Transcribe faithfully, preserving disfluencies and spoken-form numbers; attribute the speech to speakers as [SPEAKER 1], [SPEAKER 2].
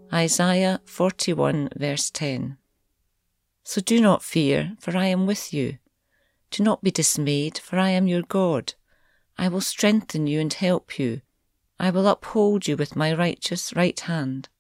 [SPEAKER 1] Isaiah forty-one verse ten. So do not fear, for I am with you. Do not be dismayed, for I am your God. I will strengthen you and help you. I will uphold you with my righteous right hand.